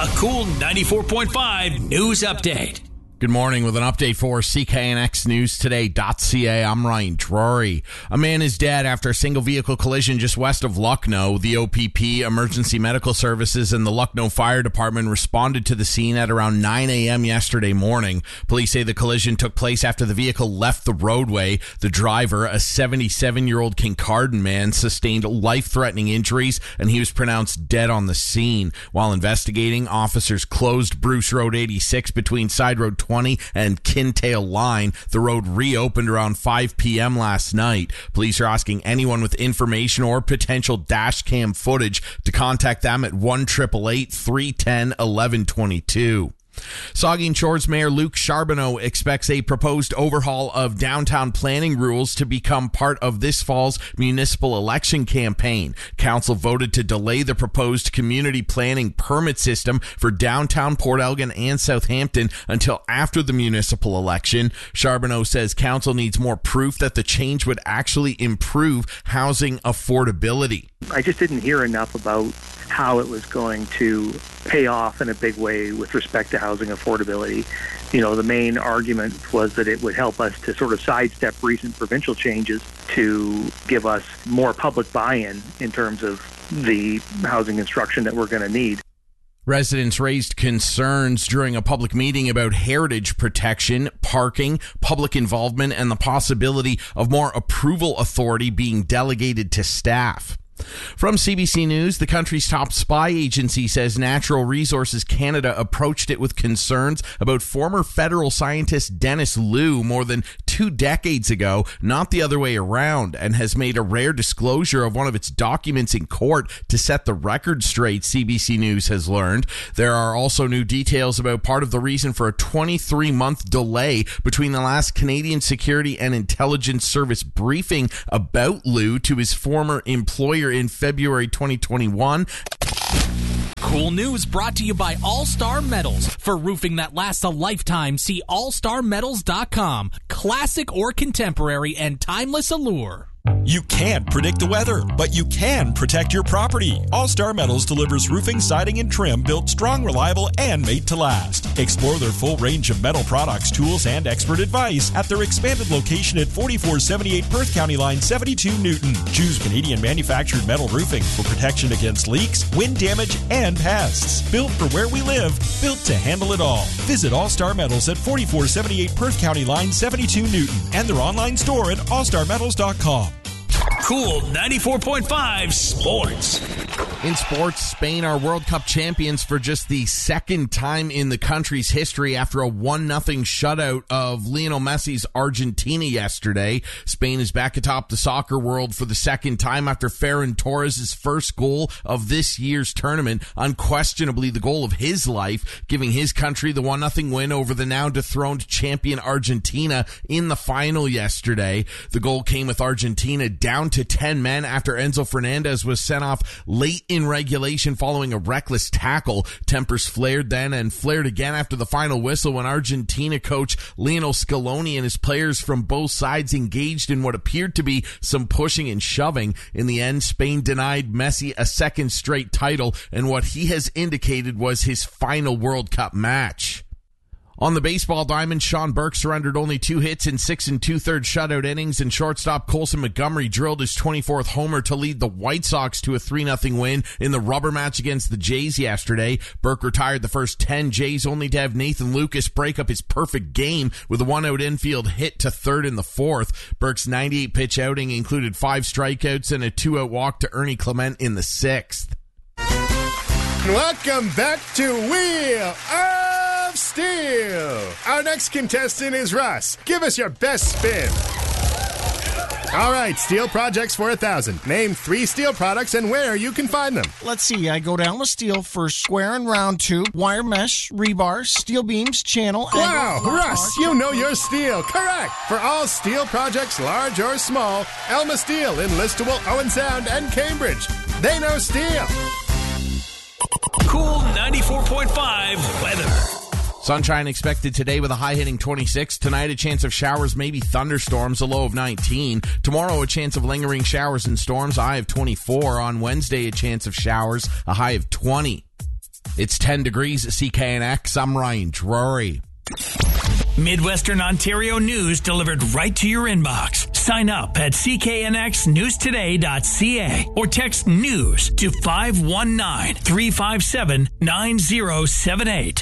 A Cool 94.5 news update. Good morning with an update for CKNXNewsToday.ca. I'm Ryan Drury. A man is dead after a single vehicle collision just west of Lucknow. The OPP, Emergency Medical Services, and the Lucknow Fire Department responded to the scene at around 9 a.m. yesterday morning. Police say the collision took place after the vehicle left the roadway. The driver, a 77-year-old Kincardine man, sustained life-threatening injuries, and he was pronounced dead on the scene. While investigating, officers closed Bruce Road 86 between Side Road 20 and Kintail Line. The road reopened around 5 p.m. last night. Police are asking anyone with information or potential dash cam footage to contact them at 1-888-310-1122. Saugeen Shores Mayor Luke Charbonneau expects a proposed overhaul of downtown planning rules to become part of this fall's municipal election campaign. Council voted to delay the proposed community planning permit system for downtown Port Elgin and Southampton until after the municipal election. Charbonneau says council needs more proof that the change would actually improve housing affordability. I just didn't hear enough about how it was going to pay off in a big way with respect to housing affordability. You know, the main argument was that it would help us to sort of sidestep recent provincial changes to give us more public buy-in in terms of the housing construction that we're going to need. Residents raised concerns during a public meeting about heritage protection, parking, public involvement, and the possibility of more approval authority being delegated to staff. From CBC News, the country's top spy agency says Natural Resources Canada approached it with concerns about former federal scientist Dennis Liu more than 2 decades ago, not the other way around, and has made a rare disclosure of one of its documents in court to set the record straight, CBC News has learned. There are also new details about part of the reason for a 23-month delay between the last Canadian Security and Intelligence Service briefing about Liu to his former employer in February 2021. Cool news brought to you by All-Star Metals. For roofing that lasts a lifetime, see allstarmetals.com. Classic or contemporary and timeless allure. You can't predict the weather, but you can protect your property. All-Star Metals delivers roofing, siding, and trim built strong, reliable, and made to last. Explore their full range of metal products, tools, and expert advice at their expanded location at 4478 Perth County Line 72 Newton. Choose Canadian manufactured metal roofing for protection against leaks, wind damage, and pests. Built for where we live, built to handle it all. Visit All-Star Metals at 4478 Perth County Line 72 Newton and their online store at allstarmetals.com. Cool 94.5 Sports. In sports, Spain are World Cup champions for just the second time in the country's history after a 1-0 shutout of Lionel Messi's Argentina yesterday. Spain is back atop the soccer world for the second time after Ferran Torres' first goal of this year's tournament, unquestionably the goal of his life, giving his country the 1-0 win over the now dethroned champion Argentina in the final yesterday. The goal came with Argentina down to 10 men after Enzo Fernandez was sent off late in regulation following a reckless tackle. Tempers flared then and flared again after the final whistle when Argentina coach Lionel Scaloni and his players from both sides engaged in what appeared to be some pushing and shoving. In the end, Spain denied Messi a second straight title and what he has indicated was his final World Cup match. On the baseball diamond, Sean Burke surrendered only 2 hits in 6 2/3 shutout innings, and shortstop Colson Montgomery drilled his 24th homer to lead the White Sox to a 3-0 win in the rubber match against the Jays yesterday. Burke retired the first 10 Jays only to have Nathan Lucas break up his perfect game with a 1-out infield hit to third in the 4th. Burke's 98-pitch outing included 5 strikeouts and a 2-out walk to Ernie Clement in the 6th. Welcome back to Wheel of Steel. Our next contestant is Russ. Give us your best spin. All right, steel projects for 1,000. Name 3 steel products and where you can find them. Let's see. I go down the steel for square and round tube, wire mesh, rebar, steel beams, channel. Wow, Russ, you know your steel. Correct. For all steel projects, large or small, Elma Steel in Listowel, Owen Sound, and Cambridge. They know steel. Cool 94.5 weather. Sunshine expected today with a high hitting 26. Tonight, a chance of showers, maybe thunderstorms, a low of 19. Tomorrow, a chance of lingering showers and storms, a high of 24. On Wednesday, a chance of showers, a high of 20. It's 10 degrees at CKNX. I'm Ryan Drury. Midwestern Ontario news delivered right to your inbox. Sign up at cknxnewstoday.ca or text news to 519-357-9078.